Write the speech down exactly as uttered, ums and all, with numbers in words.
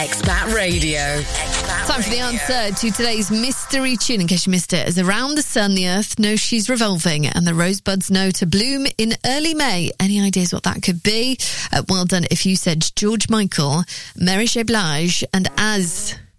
Expat Radio. Expat Time for the answer to today's mystery tune, in case you missed it. As around the sun, the earth knows she's revolving, and the rosebuds know to bloom in early May. Any ideas what that could be? Uh, well done if you said George Michael, Mary J. Blige, and Az.